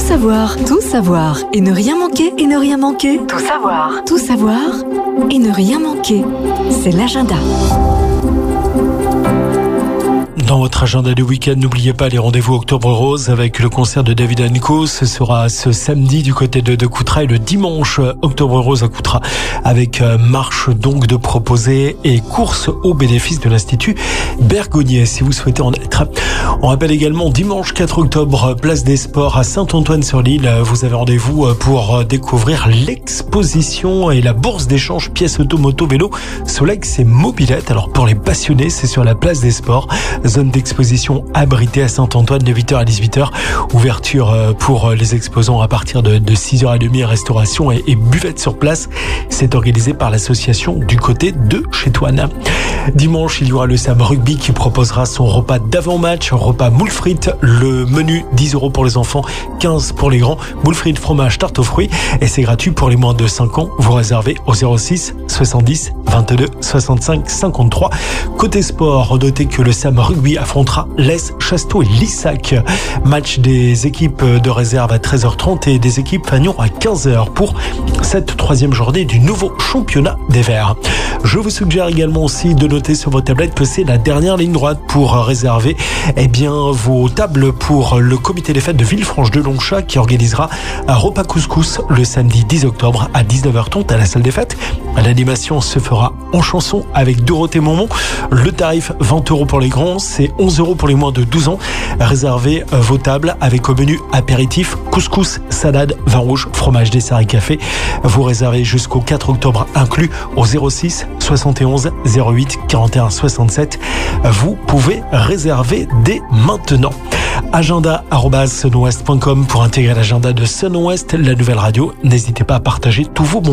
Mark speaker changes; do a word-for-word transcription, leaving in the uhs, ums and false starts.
Speaker 1: savoir, tout savoir et ne rien manquer, et ne rien manquer. Tout savoir, tout savoir et ne rien manquer. C'est l'agenda.
Speaker 2: Dans votre agenda du week-end, n'oubliez pas les rendez-vous Octobre Rose avec le concert de David and Co. Ce sera ce samedi du côté de, de Coutras et le dimanche Octobre Rose à Coutras avec marche donc de proposés et course au bénéfice de l'Institut Bergonié si vous souhaitez en être. On rappelle également dimanche quatre octobre, place des Sports à Saint-Antoine-sur-l'Île. Vous avez rendez-vous pour découvrir l'exposition et la bourse d'échange pièces auto, moto, vélo, Solex et mobilette. Alors pour les passionnés, c'est sur la place des Sports. Zone d'exposition abritée à Saint-Antoine de huit heures à dix-huit heures. Ouverture pour les exposants à partir de, de six heures trente, restauration et, et buvette sur place. C'est organisé par l'association du côté de Chétoine. Dimanche, il y aura le Sam Rugby qui proposera son repas d'avant-match, repas moules frites. Le menu dix euros pour les enfants, quinze pour les grands. Moules frites, fromage, tarte aux fruits. Et c'est gratuit pour les moins de cinq ans. Vous réservez au zéro six soixante-dix vingt-deux soixante-cinq cinquante-trois. Côté sport, notez que le Sam Rugby affrontera l'Es, Chasteau et Lissac. Match des équipes de réserve à treize heures trente et des équipes Fagnon à quinze heures pour cette troisième journée du nouveau championnat des Verts. Je vous suggère également aussi de noter sur vos tablettes que c'est la dernière ligne droite pour réserver eh bien, vos tables pour le comité des fêtes de Villefranche-de-Longchat qui organisera un repas couscous le samedi dix octobre à dix-neuf heures trente à la salle des fêtes. L'animation se fera en chanson avec Dorothée Momont. Le tarif vingt euros pour les grands, c'est onze euros pour les moins de douze ans. Réservez vos tables avec au menu apéritif, couscous, salade, vin rouge, fromage, dessert et café. Vous réservez jusqu'au quatre octobre inclus au zéro six soixante et onze zéro huit quarante et un soixante-sept. Vous pouvez réserver dès maintenant. agenda arobase sunwest point com pour intégrer l'agenda de Sunwest, la nouvelle radio. N'hésitez pas à partager tous vos bons